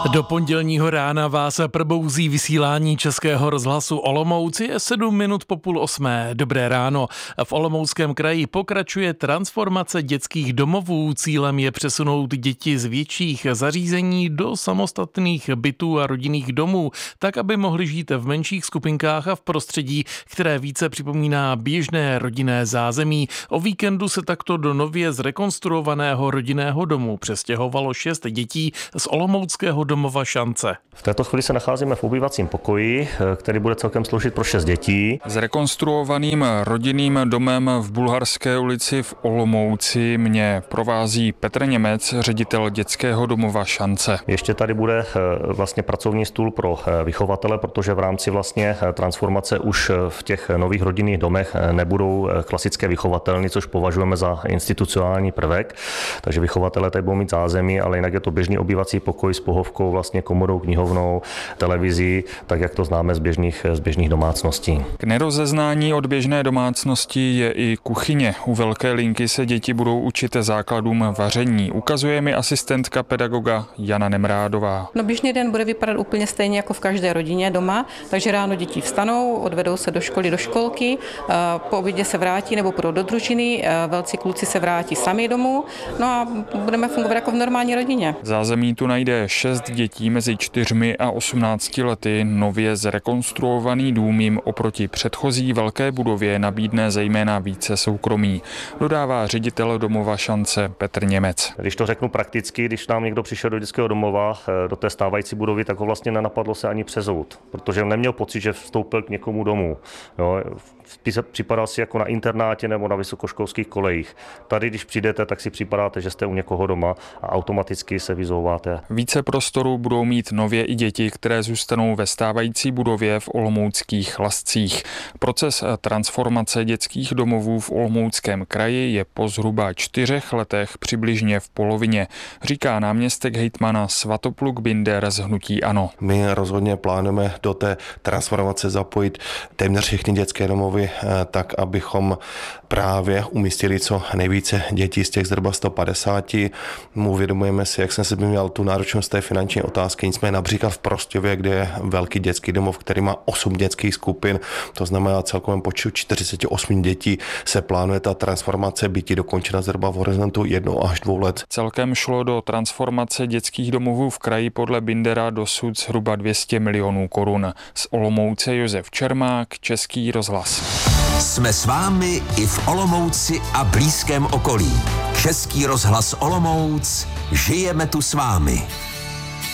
Do pondělního rána vás probouzí vysílání Českého rozhlasu Olomouc. Je 7 minut po 7:30. Dobré ráno. V Olomouckém kraji pokračuje transformace dětských domovů. Cílem je přesunout děti z větších zařízení do samostatných bytů a rodinných domů, tak aby mohly žít v menších skupinkách a v prostředí, které více připomíná běžné rodinné zázemí. O víkendu se takto do nově zrekonstruovaného rodinného domu přestěhovalo 6 dětí z olomouckého domova Šance. V této chvíli se nacházíme v obývacím pokoji, který bude celkem sloužit pro 6 dětí. Zrekonstruovaným rodinným domem v Bulharské ulici v Olomouci mě provází Petr Němec, ředitel dětského domova Šance. Ještě tady bude vlastně pracovní stůl pro vychovatele, protože v rámci vlastně transformace už v těch nových rodinných domech nebudou klasické vychovatelny, což považujeme za institucionální prvek. Takže vychovatele tady budou mít zázemí, ale jinak je to běžný obývací pokoj s pohovkou, vlastně komodou, knihovnou, televizí, tak jak to známe z běžných domácností. K nerozeznání od běžné domácnosti je i kuchyně. U velké linky se děti budou učit základům vaření. Ukazuje mi asistentka pedagoga Jana Nemrádová. No, běžný den bude vypadat úplně stejně jako v každé rodině doma, takže ráno děti vstanou, odvedou se do školy, do školky, po obědě se vrátí nebo půjdou do družiny, velcí kluci se vrátí sami domů, no a budeme fungovat jako v normální rodině. Zázemí tu najde 6 dětí mezi 4 a 18 lety. Nově zrekonstruovaný dům jim oproti předchozí velké budově nabídne zejména více soukromí, dodává ředitel domova Šance Petr Němec. Když to řeknu prakticky, když nám někdo přišel do dětského domova, do té stávající budovy, tak ho vlastně nenapadlo se ani přezout, protože neměl pocit, že vstoupil k někomu domů. Jo, připadal si jako na internátě nebo na vysokoškolských kolejích. Tady, když přijdete, tak si připadáte, že jste u někoho doma a automaticky se vyzouváte. Více prostoru budou mít nově i děti, které zůstanou ve stávající budově v olomouckých Lascích. Proces transformace dětských domovů v Olomouckém kraji je po zhruba 4 letech přibližně v polovině, říká náměstek hejtmana Svatopluk Binder z hnutí ANO. My rozhodně plánujeme do té transformace zapojit téměř všechny dětské domovy, tak abychom právě umístili co nejvíce dětí z těch zhruba 150. Uvědomujeme si, jak jsem se měl tu náročnost té finanční otázky, nicméně například v Prostějově, kde je velký dětský domov, který má 8 dětských skupin, to znamená celkovém počtu 48 dětí, se plánuje ta transformace býti dokončena zhruba v horizontu 1 až 2 let. Celkem šlo do transformace dětských domovů v kraji podle Bindera dosud zhruba 200 milionů korun. Z Olomouce Josef Čermák, Český rozhlas. Jsme s vámi i v Olomouci a blízkém okolí. Český rozhlas Olomouc, žijeme tu s vámi.